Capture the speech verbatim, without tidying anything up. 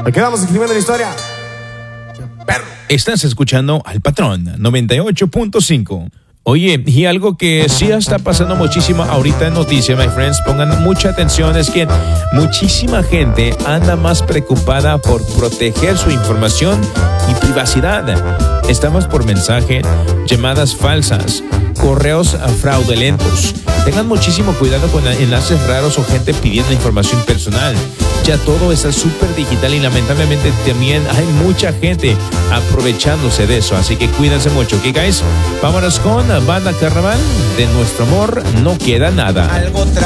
Nos quedamos escribiendo la historia. Perro. Estás escuchando al Patrón noventa y ocho punto cinco. Oye, y algo que sí está pasando muchísimo ahorita en noticias, my friends, pongan mucha atención, es que muchísima gente anda más preocupada por proteger su información y privacidad. Estamos por mensaje, llamadas falsas, correos fraudulentos. Tengan muchísimo cuidado con enlaces raros o gente pidiendo información personal. Ya todo está súper digital y lamentablemente también hay mucha gente aprovechándose de eso. Así que cuídense mucho, ¿ok, guys? Vámonos con Banda Carnaval. De nuestro amor no queda nada. Algo tra